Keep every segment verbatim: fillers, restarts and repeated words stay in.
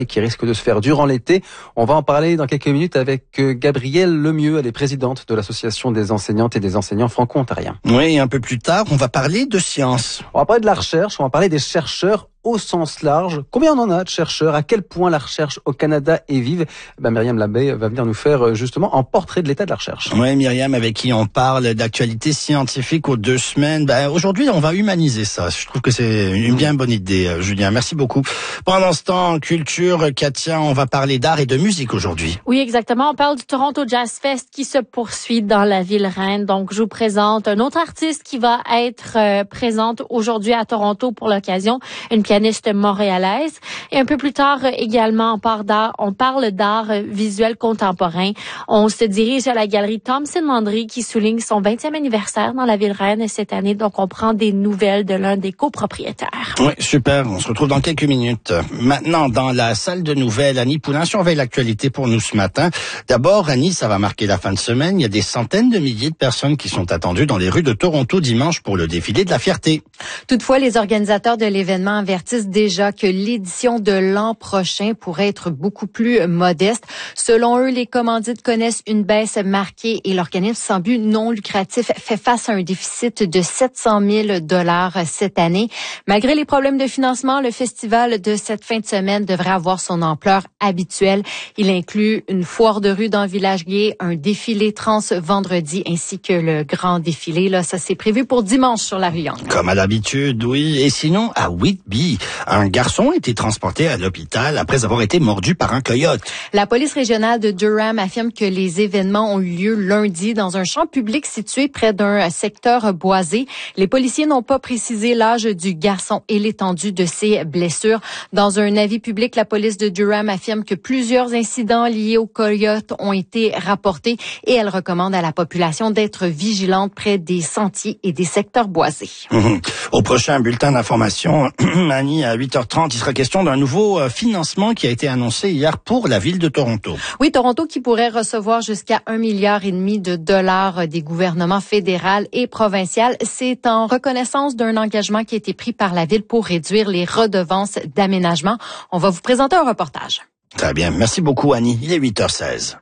qui risque de se faire durant l'été. On va en parler dans quelques minutes avec Gabrielle Lemieux. Elle est présidente de l'Association des enseignantes et des enseignants franco-ontariens. Oui, un peu plus tard, on va parler de science. On va parler de la recherche, on va parler des chercheurs au sens large. Combien on en a de chercheurs? À quel point la recherche au Canada est vive? Ben, Myriam Labbé va venir nous faire justement un portrait de l'état de la recherche. Oui, Myriam, avec qui on parle d'actualité scientifique aux deux semaines. Ben, aujourd'hui, on va humaniser ça. Je trouve que c'est une bien bonne idée, Julien. Merci beaucoup. Pendant ce temps, culture, Katia, on va parler d'art et de musique aujourd'hui. Oui, exactement. On parle du Toronto Jazz Fest qui se poursuit dans la ville reine. Donc, je vous présente un autre artiste qui va être euh, présente aujourd'hui à Toronto pour l'occasion, une pianiste montréalaise. Et un peu plus tard euh, également, on parle d'art, on parle d'art euh, visuel contemporain. On se dirige à la galerie Thompson Landry qui souligne son vingtième anniversaire dans la ville reine cette année. Donc, on prend des nouvelles de l'un des copropriétaires. Oui, super. On se retrouve dans quelques minutes. Maintenant, dans la salle de nouvelles, Annie Poulain surveille l'actualité pour nous ce matin. D'abord, Annie, ça va marquer la fin de semaine. Il y a des centaines de milliers de personnes qui sont attendues dans les rues de Toronto dimanche pour le défilé de la fierté. Toutefois, les organisateurs de l'événement avertissent déjà que l'édition de l'an prochain pourrait être beaucoup plus modeste. Selon eux, les commandites connaissent une baisse marquée et l'organisme sans but non lucratif fait face à un déficit de sept cent mille dollars cette année. Malgré les problèmes de financement, le festival de cette fin de semaine devrait avoir son ampleur habituelle. Il inclut une foire de rue dans le village gay, un défilé trans vendredi ainsi que le grand défilé. Là, ça c'est prévu pour dimanche sur la rue Yonge. Comme à l'habitude, oui. Et sinon, à Whitby, un garçon a été transporté à l'hôpital après avoir été mordu par un coyote. La police régionale de Durham affirme que les événements ont eu lieu lundi dans un champ public situé près d'un secteur boisé. Les policiers n'ont pas précisé l'âge du garçon et l'étendue de ses blessures. Dans un avis public, la police de Durham affirme que plusieurs incidents liés aux coyotes ont été rapportés et elle recommande à la population d'être vigilante près des sentiers et des secteurs boisés. Mmh. Au prochain bulletin d'information, Annie, à huit heures trente, il sera question d'un nouveau financement qui a été annoncé hier pour la ville de Toronto. Oui, Toronto qui pourrait recevoir jusqu'à un milliard et demi de dollars des gouvernements fédéral et provincial. C'est en reconnaissance d'un engagement qui a été pris par la ville pour réduire les redevances d'aménagement. On va vous présenter un reportage. Très bien. Merci beaucoup, Annie. Il est huit heures seize.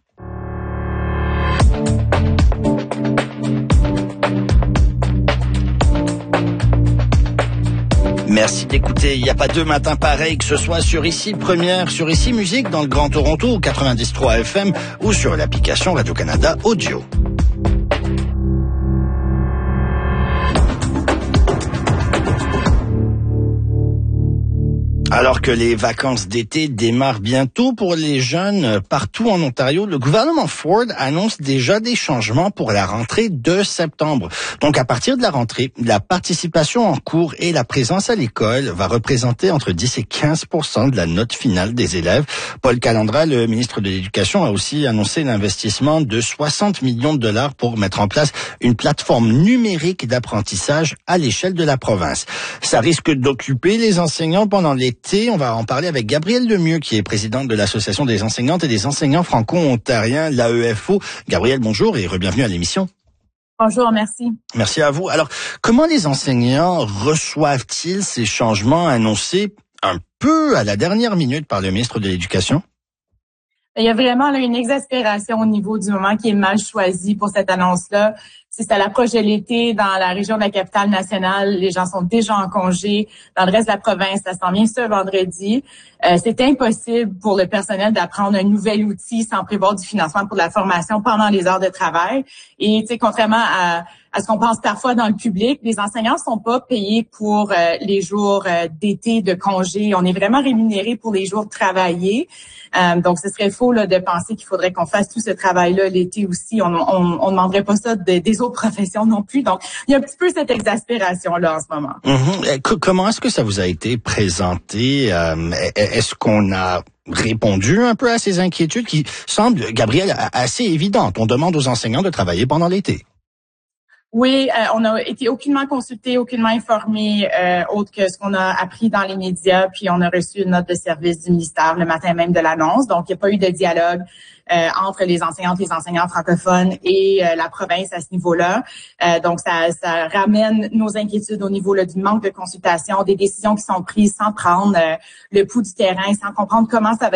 Merci d'écouter. Il n'y a pas deux matins pareils, que ce soit sur Ici Première, sur Ici Musique dans le Grand Toronto, quatre-vingt-dix trois F M ou sur l'application Radio-Canada Audio. Alors que les vacances d'été démarrent bientôt pour les jeunes partout en Ontario, le gouvernement Ford annonce déjà des changements pour la rentrée de septembre. Donc à partir de la rentrée, la participation en cours et la présence à l'école va représenter entre dix et quinze pour cent de la note finale des élèves. Paul Calandra, le ministre de l'Éducation, a aussi annoncé l'investissement de soixante millions de dollars pour mettre en place une plateforme numérique d'apprentissage à l'échelle de la province. Ça risque d'occuper les enseignants pendant l'été. On va en parler avec Gabrielle Lemieux, qui est présidente de l'Association des enseignantes et des enseignants franco-ontariens, l'A E F O. Gabrielle, bonjour et re-bienvenue à l'émission. Bonjour, merci. Merci à vous. Alors, comment les enseignants reçoivent-ils ces changements annoncés un peu à la dernière minute par le ministre de l'Éducation? Il y a vraiment là, une exaspération au niveau du moment qui est mal choisi pour cette annonce-là. Si c'est à l'approche de l'été, dans la région de la capitale nationale, les gens sont déjà en congé. Dans le reste de la province, ça s'en vient ce vendredi. Euh, c'est impossible pour le personnel d'apprendre un nouvel outil sans prévoir du financement pour la formation pendant les heures de travail. Et tu sais, contrairement à, à ce qu'on pense parfois dans le public, les enseignants sont pas payés pour euh, les jours euh, d'été de congé. On est vraiment rémunérés pour les jours travaillés. Euh, donc, ce serait faux là, de penser qu'il faudrait qu'on fasse tout ce travail-là l'été aussi. On on, on demanderait pas ça de, des autres professions non plus. Donc, il y a un petit peu cette exaspération-là en ce moment. Mm-hmm. Comment est-ce que ça vous a été présenté? Euh, est-ce qu'on a répondu un peu à ces inquiétudes qui semblent, Gabrielle, assez évidentes? On demande aux enseignants de travailler pendant l'été. Oui, euh, on a été aucunement consulté, aucunement informé, euh, autre que ce qu'on a appris dans les médias, puis on a reçu une note de service du ministère le matin même de l'annonce. Donc, il n'y a pas eu de dialogue euh, entre les enseignantes et les enseignants francophones et euh, la province à ce niveau-là. Euh, donc, ça, ça ramène nos inquiétudes au niveau là, du manque de consultation, des décisions qui sont prises sans prendre euh, le pouls du terrain, sans comprendre comment ça va